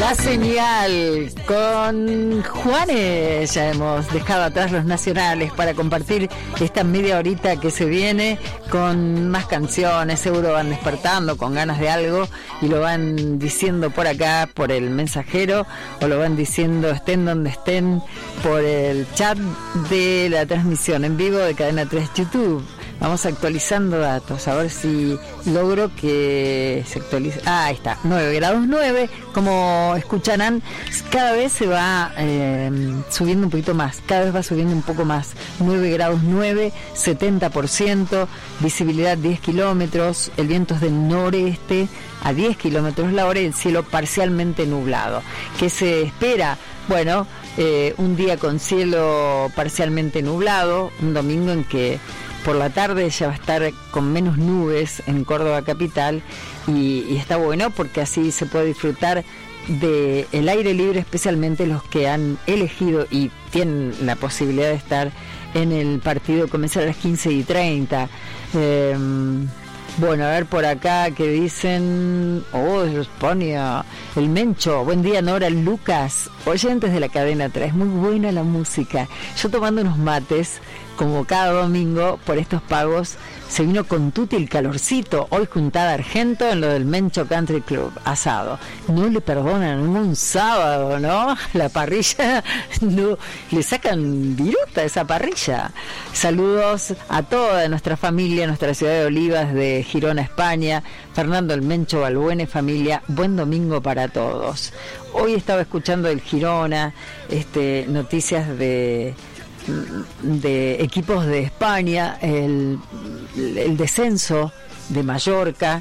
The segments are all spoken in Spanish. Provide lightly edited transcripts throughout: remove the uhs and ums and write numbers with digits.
La señal con Juanes. Ya hemos dejado atrás los nacionales para compartir esta media horita que se viene con más canciones. Seguro van despertando con ganas de algo y lo van diciendo por acá, por el mensajero, o lo van diciendo estén donde estén por el chat de la transmisión en vivo de Cadena 3 YouTube. Vamos actualizando datos, a ver si logro que se actualice. Ahí está, 9 grados 9, como escucharán, cada vez se va subiendo un poquito más, cada vez va subiendo un poco más. 9 grados 9, 70%, visibilidad 10 kilómetros, el viento es del noreste a 10 kilómetros la hora y el cielo parcialmente nublado. ¿Qué se espera? Bueno, un día con cielo parcialmente nublado, un domingo en que por la tarde ya va a estar con menos nubes en Córdoba capital y está bueno porque así se puede disfrutar del aire libre, especialmente los que han elegido y tienen la posibilidad de estar en el partido. Comenzar a las 15:30. Bueno, a ver por acá que dicen, de España, el Mencho, buen día Nora, Lucas, oyentes de la Cadena 3, muy buena la música. Yo tomando unos mates, como cada domingo, por estos pagos, se vino con tutti el calorcito, hoy juntada Argento en lo del Mencho Country Club, asado. No le perdonan un sábado, ¿no? La parrilla, no, le sacan viruta a esa parrilla. Saludos a toda nuestra familia, nuestra ciudad de Olivas de Girona, España. Fernando el Mencho Balbuena y familia, buen domingo para todos. Hoy estaba escuchando el Girona, noticias de equipos de España, el descenso de Mallorca,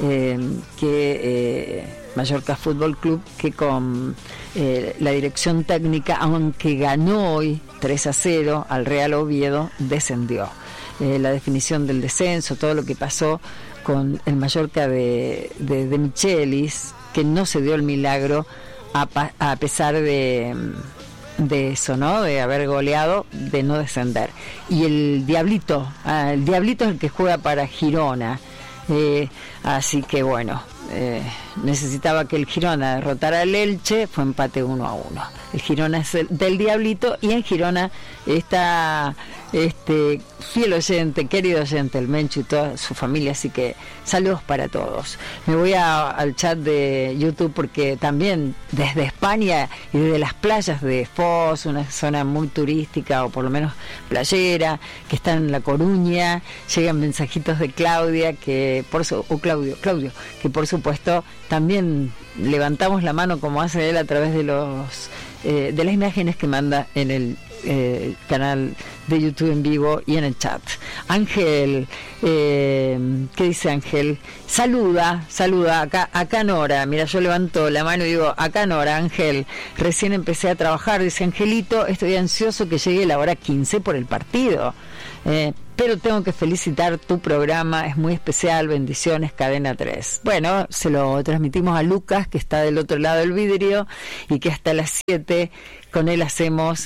Mallorca Fútbol Club, que con la dirección técnica, aunque ganó hoy 3-0 al Real Oviedo, descendió. La definición del descenso, todo lo que pasó con el Mallorca de Michelis, que no se dio el milagro a pesar de eso, ¿no? De haber goleado, de no descender. Y el Diablito es el que juega para Girona, así que bueno, necesitaba que el Girona derrotara al Elche, fue empate 1-1. El Girona es del Diablito y en Girona está fiel oyente, querido oyente, el Mencho y toda su familia, así que saludos para todos. Me voy al chat de YouTube porque también desde España y desde las playas de Foz, una zona muy turística o por lo menos playera, que está en La Coruña, llegan mensajitos de Claudia, Claudio, que por supuesto también levantamos la mano como hace él a través de de las imágenes que manda en el canal de YouTube en vivo y en el chat. Ángel, ¿qué dice Ángel? Saluda acá Nora. Mira, yo levanto la mano y digo, acá Nora, Ángel, recién empecé a trabajar, dice Angelito, estoy ansioso que llegue la hora 15 por el partido, pero tengo que felicitar tu programa, es muy especial, bendiciones Cadena 3. Bueno, se lo transmitimos a Lucas, que está del otro lado del vidrio, y que hasta las 7 con él hacemos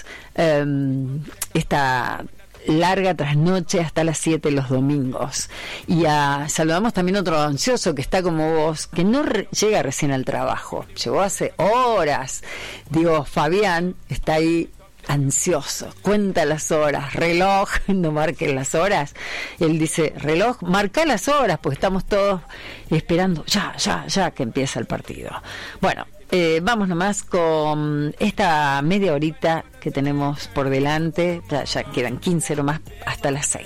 esta larga trasnoche hasta las 7 los domingos. Y saludamos también a otro ansioso que está como vos, que no llega recién al trabajo, llegó hace horas. Digo, Fabián está ahí ansioso, cuenta las horas, reloj, no marquen las horas. Él dice, reloj, marca las horas, pues estamos todos esperando ya que empieza el partido. Bueno, vamos nomás con esta media horita que tenemos por delante, ya quedan 15 nomás hasta las 6.